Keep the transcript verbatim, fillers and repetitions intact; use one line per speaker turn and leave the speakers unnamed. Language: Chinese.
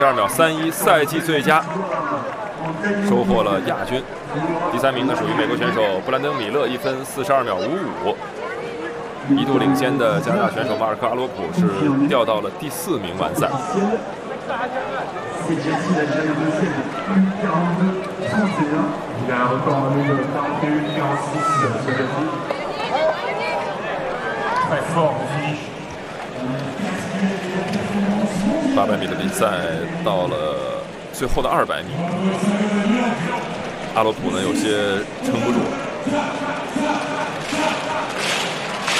十二秒三一，赛季最佳，收获了亚军。第三名呢属于美国选手布兰登·米勒，一分四十二秒五五。一度领先的加拿大选手马尔科·阿罗普是掉到了第四名完赛。八百米的比赛到了最后的二百米，阿罗普呢有些撑不住。